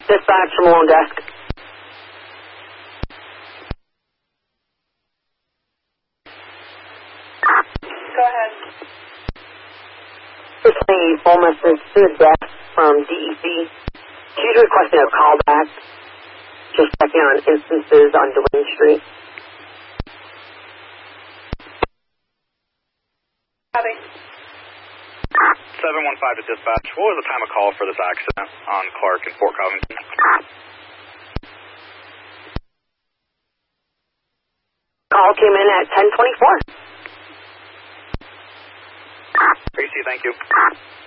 Dispatch from Lone Desk. Go ahead. Just a phone message to the desk from DEC. She's requesting a callback. Just checking on instances on Duane Street. Copy. 715 to dispatch. What was the time of call for this accident on Clark and Fort Covington? Call came in at 10:24. Tracy, thank you.